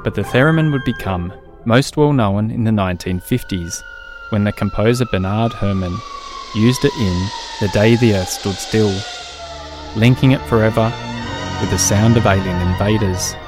But the theremin would become most well known in the 1950s, when the composer Bernard Herrmann used it in The Day the Earth Stood Still, linking it forever with the sound of alien invaders.